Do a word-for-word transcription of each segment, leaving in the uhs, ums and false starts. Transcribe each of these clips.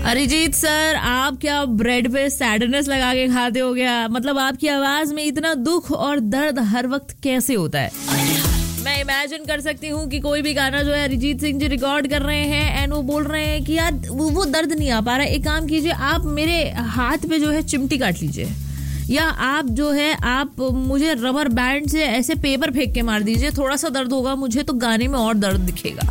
Arijit sir, आप क्या bread पे सैडनेस लगा के खाते हो क्या? मतलब आपकी आवाज में इतना दुख और दर्द हर वक्त कैसे होता है? मैं इमेजिन कर सकती हूँ कि कोई भी गाना जो है अरिजीत सिंह जी रिकॉर्ड कर रहे हैं एंड वो बोल रहे हैं कि यार वो, वो दर्द नहीं आ पा रहा है, एक काम कीजिए, आप मेरे हाथ पे जो है चिमटी काट लीजिए, या आप जो है आप मुझे रबर बैंड से ऐसे पेपर फेंक के मार दीजिए, थोड़ा सा दर्द होगा मुझे तो गाने में और दर्द दिखेगा।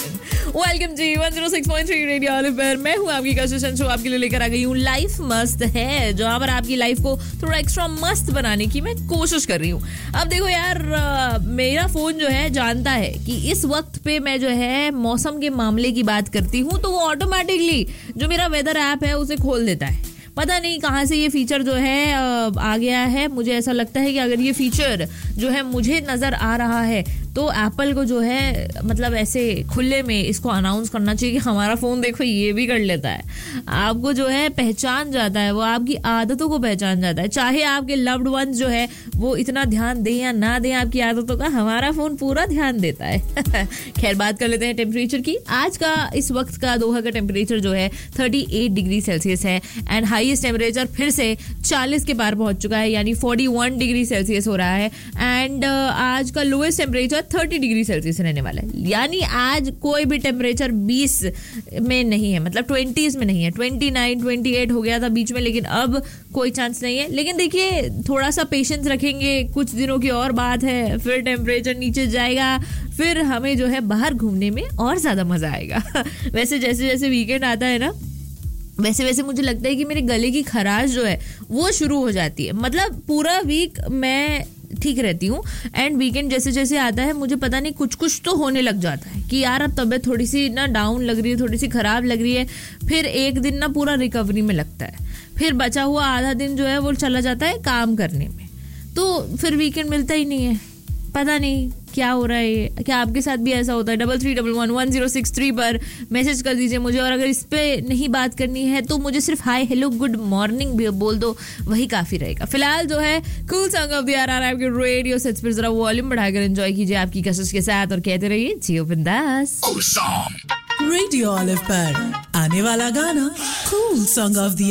वेलकम जी one zero six point three radio olive पर, मैं हूँ आपकी कशिश शो, आपके लिए लेकर आ गई हूँ लाइफ मस्त है, जहाँ पर आपकी लाइफ को थोड़ा एक्स्ट्रा मस्त बनाने की मैं कोशिश कर रही हूँ। अब देखो यार, आ, मेरा फोन जो है जानता है कि इस वक्त पे मैं जो है मौसम के मामले की बात करती हूँ तो वो ऑटोमेटिकली जो मेरा वेदर ऐप है उसे खोल देता है। पता नहीं कहाँ से ये फीचर जो है आ गया है। मुझे ऐसा लगता है कि अगर ये फीचर जो है मुझे नजर आ रहा है तो एप्पल को जो है मतलब ऐसे खुले में इसको अनाउंस करना चाहिए कि हमारा फोन देखो ये भी कर लेता है, आपको जो है पहचान जाता है, वो आपकी आदतों को पहचान जाता है। चाहे आपके लव्ड वंस जो है वो इतना ध्यान दें या ना दें आपकी आदतों का, हमारा फोन पूरा ध्यान देता है। खैर, बात कर लेते हैं टेम्परेचर की। आज का इस वक्त का दोहा का टेम्परेचर जो है अड़तीस डिग्री सेल्सियस है एंड हाईएस्ट टेम्परेचर फिर से चालीस के पार पहुंच चुका है, यानी इकतालीस डिग्री सेल्सियस हो रहा है। एंड uh, आज का लोएस्ट टेम्परेचर तीस डिग्री सेल्सियस रहने वाला है, यानी आज कोई भी टेम्परेचर बीस में नहीं है, मतलब बीस में नहीं है। उनतीस, अट्ठाईस हो गया था बीच में, लेकिन अब कोई चांस नहीं है। लेकिन देखिए, थोड़ा सा पेशेंस रखेंगे, कुछ दिनों की और बात है, फिर टेम्परेचर नीचे जाएगा, फिर हमें जो है बाहर घूमने में और ज्यादा मजा आएगा। वैसे जैसे जैसे वीकेंड आता है ना, वैसे वैसे मुझे लगता है कि मेरे गले की खराश जो है वो शुरू हो जाती है। मतलब पूरा वीक मैं ठीक रहती हूँ एंड वीकेंड जैसे जैसे आता है मुझे पता नहीं कुछ कुछ तो होने लग जाता है कि यार अब तबीयत थोड़ी सी ना डाउन लग रही है, थोड़ी सी खराब लग रही है। फिर एक दिन ना पूरा रिकवरी में लगता है, फिर बचा हुआ आधा दिन जो है वो चला जाता है काम करने में, तो फिर वीकेंड मिलता ही नहीं है। पता नहीं क्या हो रहा है, क्या आपके साथ भी ऐसा होता है? Double three double one one zero six three पर मैसेज कर दीजिए मुझे, और अगर इस पे नहीं बात करनी है तो मुझे सिर्फ हाय हेलो गुड मॉर्निंग भी बोल दो, वही काफी रहेगा। फिलहाल जो है cool song of the year आ रहा है आपके रेडियो सेट्स पर, जरा वॉल्यूम बढ़ाकर एंजॉय कीजिए आपकी कशिश के साथ और कहते रहिए जियो बिंदास। रेडियो ऑलिव पर आने वाला गाना कूल सॉन्ग ऑफ द